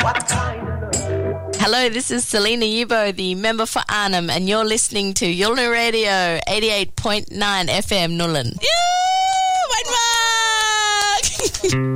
Hello, this is Selena Yibo, the member for Arnhem, and you're listening to Yulna Radio 88.9 FM Nullen. Yeah, mein Mark!